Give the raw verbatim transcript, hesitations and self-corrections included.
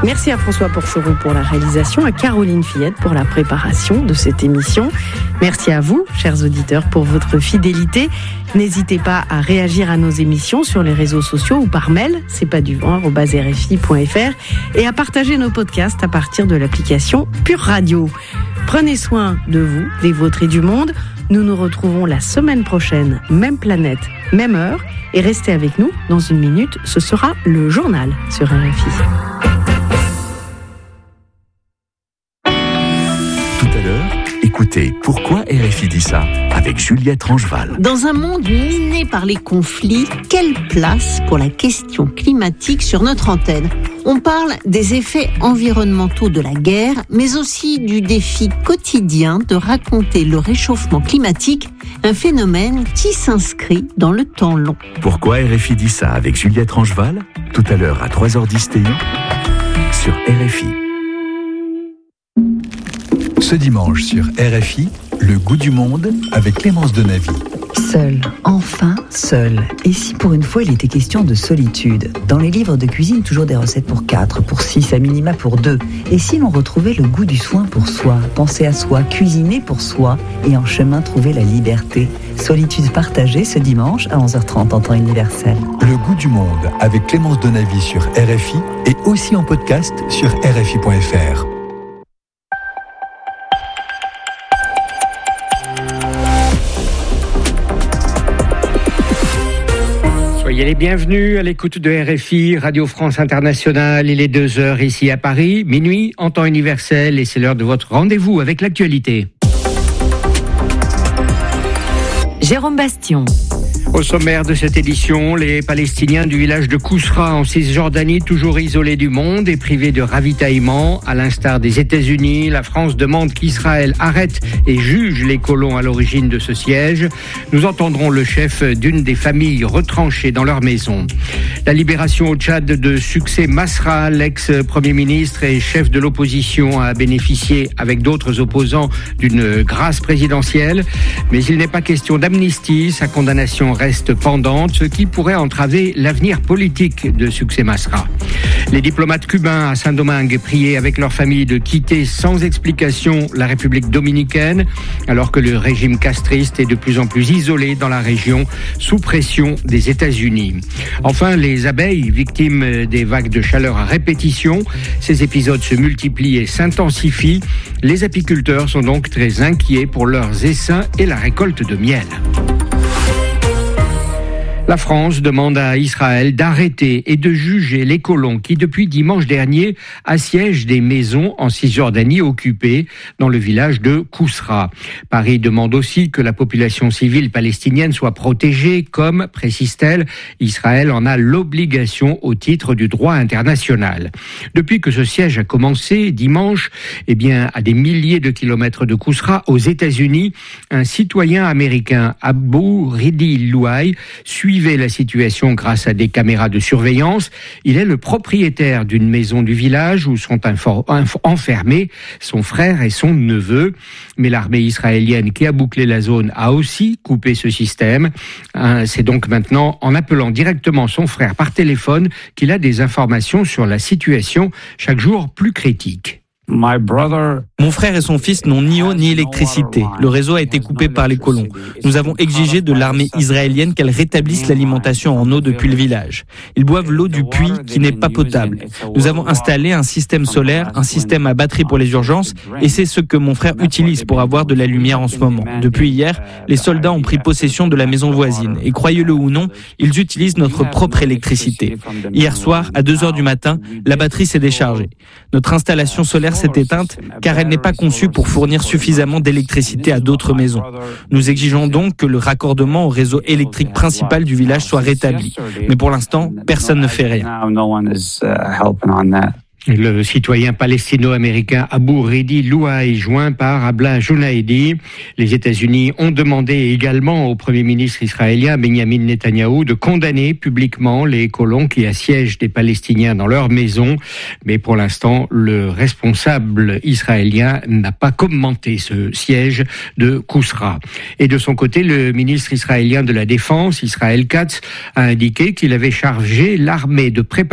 Merci à François Porchereau pour la réalisation, à Caroline Fillette pour la préparation de cette émission. Merci à vous, chers auditeurs, pour votre fidélité. N'hésitez pas à réagir à nos émissions sur les réseaux sociaux ou par mail, c'est pas du vent arobase r f i point f r, et à partager nos podcasts à partir de l'application Pure Radio. Prenez soin de vous, des vôtres et du monde. Nous nous retrouvons la semaine prochaine, même planète, même heure, et restez avec nous. Dans une minute, ce sera le journal sur R F I. Écoutez, pourquoi R F I dit ça avec Juliette Rangeval. Dans un monde miné par les conflits, quelle place pour la question climatique sur notre antenne ? On parle des effets environnementaux de la guerre, mais aussi du défi quotidien de raconter le réchauffement climatique, un phénomène qui s'inscrit dans le temps long. Pourquoi R F I dit ça avec Juliette Rangeval ? Tout à l'heure à trois heures dix T I sur R F I. Ce dimanche sur R F I, le goût du monde avec Clémence Denavy. Seul, enfin seul. Et si pour une fois il était question de solitude ? Dans les livres de cuisine, toujours des recettes pour quatre, pour six, à minima pour deux. Et si l'on retrouvait le goût du soin pour soi, penser à soi, cuisiner pour soi et en chemin trouver la liberté ? Solitude partagée ce dimanche à onze heures trente en temps universel. Le goût du monde avec Clémence Denavy sur R F I et aussi en podcast sur R F I point F R. Soyez les bienvenus à l'écoute de R F I, Radio France Internationale. Il est deux heures ici à Paris, minuit en temps universel, et c'est l'heure de votre rendez-vous avec l'actualité. Jérôme Bastion. Au sommaire de cette édition, les Palestiniens du village de Kousra en Cisjordanie, toujours isolés du monde et privés de ravitaillement. À l'instar des États-Unis, la France demande qu'Israël arrête et juge les colons à l'origine de ce siège. Nous entendrons le chef d'une des familles retranchées dans leur maison. La libération au Tchad de Succès Masra, l'ex-premier ministre et chef de l'opposition, a bénéficié avec d'autres opposants d'une grâce présidentielle. Mais il n'est pas question d'amnistie. Sa condamnation reste pendante, ce qui pourrait entraver l'avenir politique de Succès Masra. Les diplomates cubains à Saint-Domingue priaient avec leur famille de quitter sans explication la République dominicaine, alors que le régime castriste est de plus en plus isolé dans la région, sous pression des États-Unis. Enfin, les abeilles, victimes des vagues de chaleur à répétition, ces épisodes se multiplient et s'intensifient. Les apiculteurs sont donc très inquiets pour leurs essaims et la récolte de miel. La France demande à Israël d'arrêter et de juger les colons qui, depuis dimanche dernier, assiègent des maisons en Cisjordanie occupées dans le village de Kousra. Paris demande aussi que la population civile palestinienne soit protégée, comme, précise-t-elle, Israël en a l'obligation au titre du droit international. Depuis que ce siège a commencé dimanche, eh bien, à des milliers de kilomètres de Kousra, aux États-Unis, un citoyen américain, Abou Ridi Louaï, suit suivait la situation grâce à des caméras de surveillance. Il est le propriétaire d'une maison du village où sont infor- inf- enfermés son frère et son neveu. Mais l'armée israélienne qui a bouclé la zone a aussi coupé ce système. Hein, c'est donc maintenant en appelant directement son frère par téléphone qu'il a des informations sur la situation chaque jour plus critique. Mon frère et son fils n'ont ni eau ni électricité. Le réseau a été coupé par les colons. Nous avons exigé de l'armée israélienne qu'elle rétablisse l'alimentation en eau depuis le village. Ils boivent l'eau du puits qui n'est pas potable. Nous avons installé un système solaire, un système à batterie pour les urgences, et c'est ce que mon frère utilise pour avoir de la lumière en ce moment. Depuis hier, les soldats ont pris possession de la maison voisine, et croyez-le ou non, ils utilisent notre propre électricité. Hier soir, à deux heures du matin, la batterie s'est déchargée. Notre installation solaire s'est éteinte car elle n'est pas conçue pour fournir suffisamment d'électricité à d'autres maisons. Nous exigeons donc que le raccordement au réseau électrique principal du village soit rétabli. Mais pour l'instant, personne ne fait rien. Le citoyen palestino-américain Abou Ridi Louaï, joint par Abla Jounaidi. Les États-Unis ont demandé également au Premier ministre israélien Benjamin Netanyahou de condamner publiquement les colons qui assiègent des Palestiniens dans leur maison. Mais pour l'instant, le responsable israélien n'a pas commenté ce siège de Kousra. Et de son côté, le ministre israélien de la Défense, Israël Katz, a indiqué qu'il avait chargé l'armée de préparer